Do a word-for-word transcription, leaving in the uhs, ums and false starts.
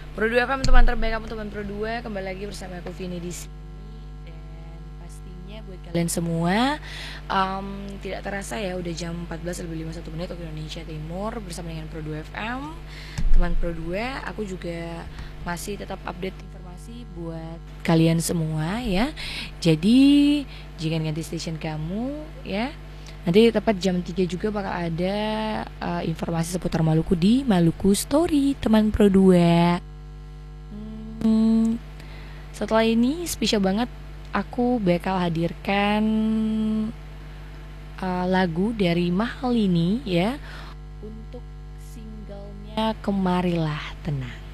Pro dua F M, teman terbaik kamu, teman Pro dua. Kembali lagi bersama aku Vini di sini. Dan pastinya buat kalian semua, um, tidak terasa ya udah jam empat belas lebih lima puluh satu menit waktu Indonesia Timur bersama dengan Pro dua F M. Teman Pro dua, aku juga masih tetap update informasi buat kalian semua ya. Jadi, jangan ganti station kamu ya. Nanti tepat jam tiga juga bakal ada uh, informasi seputar Maluku di Maluku Story, teman Pro dua. Hmm, setelah ini spesial banget, aku bakal hadirkan uh, lagu dari Mahal ini ya, untuk singlenya Kemarilah Tenang.